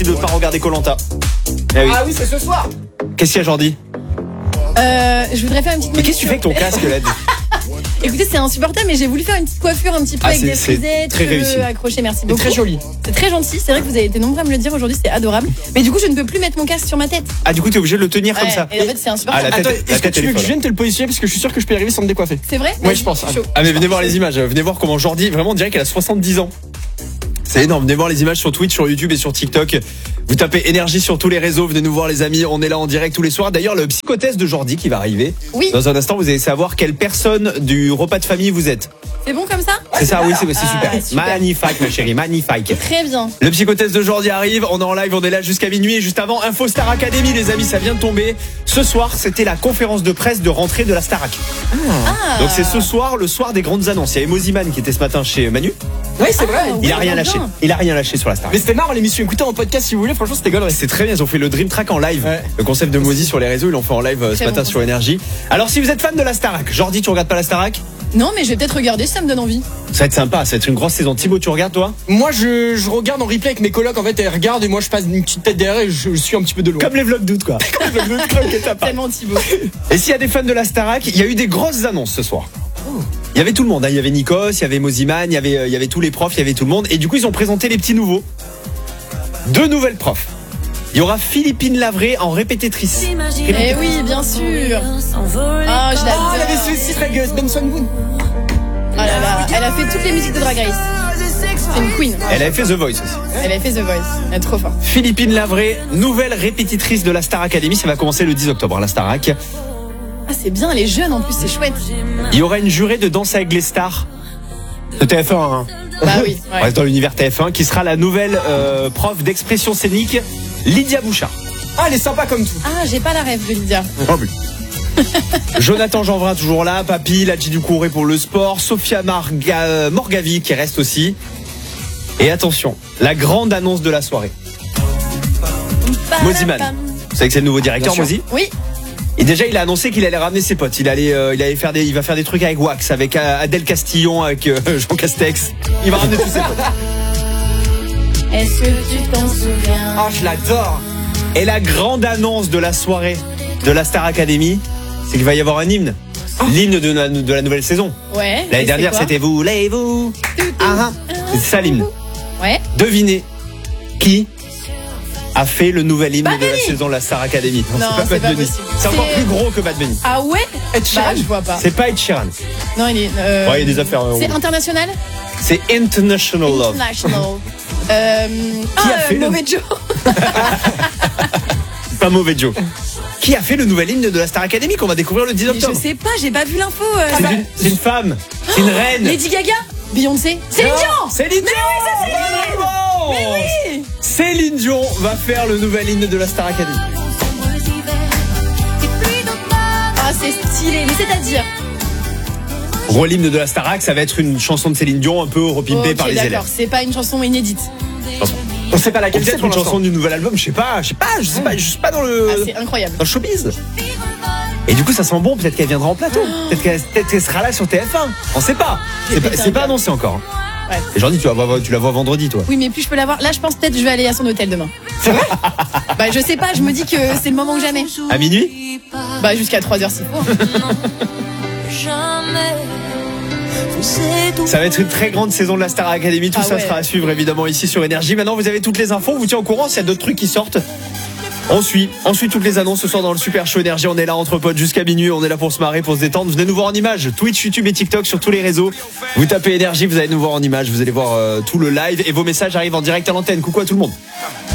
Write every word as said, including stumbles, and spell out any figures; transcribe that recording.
de pas regarder Koh-Lanta. Eh oui. Ah oui, c'est ce soir. Qu'est-ce qu'il y a, Jordi? Euh, je voudrais faire une petite. Mais qu'est-ce que tu fais avec ton casque là? Écoutez, c'est insupportable, mais j'ai voulu faire une petite coiffure un petit peu Ah, avec c'est- des c'est frisettes, très réussi. cheveux accrochés. Merci C'est beaucoup. très joli. C'est très gentil. C'est vrai que vous avez été nombreux à me le dire aujourd'hui. C'est adorable. Mais du coup, je ne peux plus mettre mon casque sur ma tête. Ah, du coup, t'es obligé de le tenir comme Ouais, ça. Et en fait, c'est Ah, insupportable. la tête, Attends, la est-ce que tête, tu elle veux est que je folle. vienne te le positionner parce que je suis sûr que je peux y arriver sans me décoiffer. C'est vrai? Ouais, je pense. Chaud. Ah, mais venez voir les images. Venez voir comment Jordi, vraiment, on dirait qu'elle a soixante-dix ans. C'est énorme. Venez voir les images sur Twitch, sur YouTube et sur TikTok. Vous tapez énergie sur tous les réseaux. Venez nous voir, les amis. On est là en direct tous les soirs. D'ailleurs, le psychotest de Jordi qui va arriver. Oui. Dans un instant, vous allez savoir quelle personne du repas de famille vous êtes. C'est bon comme ça? C'est ça, oui, c'est c'est Ah, super. super. Magnifique, ma chérie, magnifique. Très bien. Le psychotest de Jordi arrive, on est en live, on est là jusqu'à minuit et juste avant Info Star Academy, les amis, ça vient de tomber. Ce soir, c'était la conférence de presse de rentrée de la Starac. Ah. Donc c'est ce soir, le soir des grandes annonces. Il y a Emoziman qui était ce matin chez Manu. Oui, c'est vrai. Ah, Il oui, a rien bien. lâché. Il a rien lâché sur la Starac. Mais c'était marrant l'émission. Écoutez en podcast si vous voulez. Franchement, c'était gaulerie. C'est très bien, ils ont fait le Dream Track en live. Ouais. Le concept de Mozi sur les réseaux, ils l'ont fait en live euh, ce Très matin bon sur Énergie. Alors si vous êtes fan de la Starac, Jordi, tu regardes pas la Starac? Non, mais je vais peut-être regarder si ça me donne envie. Ça va être sympa, ça va être une grosse saison. Thibaut, tu regardes toi? Moi, je, je regarde en replay avec mes colocs. En fait, elles regardent et moi, je passe une petite tête derrière et je, je suis un petit peu de loin. Comme les vlogs d'août quoi. Comme les vlogs d'août que t'as pas. Tellement Thibaut. Et s'il y a des fans de la Starac, il y a eu des grosses annonces ce soir. Il y avait tout le monde, hein. Il y avait Nikos, il y avait Moziman, il y avait, euh, il y avait tous les profs, il y avait tout le monde. Et du coup, ils ont présenté les petits nouveaux. Deux nouvelles profs. Il y aura Philippine Lavray en répétitrice. Eh oui, bien sûr. Ah, je Ah, l'adore. elle avait ce titre avec euh, Ben Swanboon. Ah là là, elle a fait toutes les musiques de Drag Race. C'est une queen. Elle avait fait The Voice aussi. Elle a fait The Voice. Elle est trop forte. Philippine Lavray, nouvelle répétitrice de la Star Academy. Ça va commencer le dix octobre, la Starac. Ah, c'est bien, elle est jeune en plus, c'est chouette. Il y aura une jurée de Danse avec les stars de T F un. Hein. Bah oui. On Ouais. reste dans l'univers T F un, qui sera la nouvelle euh, prof d'expression scénique, Lydia Bouchard. Ah, elle est sympa comme tout. Ah, j'ai pas la rêve de Lydia. Jonathan Jeanvrin toujours là, Papy, Ladji Ducouré pour le sport, Sophia Marga, Morgavi qui reste aussi. Et attention, la grande annonce de la soirée. Moziman. Vous savez que c'est le nouveau directeur, Bien sûr. Mozi. Oui. Et déjà, il a annoncé qu'il allait ramener ses potes. Il allait, euh, il allait faire des, il va faire des trucs avec Wax, avec euh, Adèle Castillon, avec euh, Jean Castex. Il va ramener tous ses potes. Est-ce que tu t'en souviens? Ah, je l'adore. Et la grande annonce de la soirée de la Star Academy, c'est qu'il va y avoir un hymne. L'hymne de, la- de la nouvelle saison. Ouais. L'année et dernière, c'est quoi? c'était Voulez-vous. Ah, ah. C'est ça l'hymne. Ouais. Devinez qui a fait le nouvel hymne Bad de la Bunny. saison de la Star Academy. Non, c'est c'est pas pas Bad Bunny. possible. C'est encore C'est- plus gros que Bad Bunny. Ah ouais? Ed Sheeran. Bah, je vois pas. C'est pas Ed Sheeran. Non, il est. euh, Ouais, il y a des affaires. euh, C'est international? C'est International Love. International. Euh, Qui a ah, fait euh, le- Mauvais Joe. Pas mauvais Joe. Qui a fait le nouvel hymne de la Star Academy qu'on va découvrir le dix Mais je octobre? sais pas, j'ai pas vu l'info. euh, C'est ça- une, c'est une femme. C'est une reine. Lady Gaga? Beyoncé? Céline Dion? Céline Dion. Bonne réponse. Oui. Céline Dion va faire le nouvel hymne de la Star Academy. Ah, c'est stylé. Mais c'est-à-dire? Gros, l'hymne de la Starac, ça va être une chanson de Céline Dion un peu repimpée Ok, par les d'accord. élèves. C'est pas une chanson inédite. On sait pas Ou laquelle c'est peut-être pour une l'instant. chanson du nouvel album, je sais pas, je sais pas, je sais pas, je suis pas dans le, Ah, c'est incroyable. dans le showbiz. Et du coup, ça sent bon, peut-être qu'elle viendra en plateau. Peut-être qu'elle peut-être qu'elle sera là sur T F un. On sait pas. C'est pas, c'est pas annoncé encore. Ouais. Et Jordi, tu la vois, tu la vois vendredi, toi. Oui, mais plus je peux l'avoir. Là, je pense peut-être que je vais aller à son hôtel demain. C'est vrai? Bah, je sais pas, je me dis que c'est le moment que jamais. À minuit? Bah, jusqu'à trois heures s'il faut. Ça va être une très grande saison de la Star Academy. Tout Ah ça ouais. sera à suivre évidemment ici sur Énergie. Maintenant, vous avez toutes les infos. On vous tient au courant s'il y a d'autres trucs qui sortent. On suit. On suit toutes les annonces ce soir dans le Super Show Énergie. On est là entre potes jusqu'à minuit. On est là pour se marrer, pour se détendre. Venez nous voir en images. Twitch, YouTube et TikTok sur tous les réseaux. Vous tapez Énergie, vous allez nous voir en images. Vous allez voir euh, tout le live et vos messages arrivent en direct à l'antenne. Coucou à tout le monde.